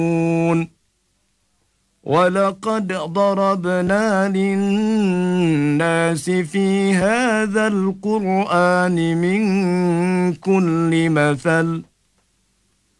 ولقد ضربنا للناس في هذا القرآن من كل مثل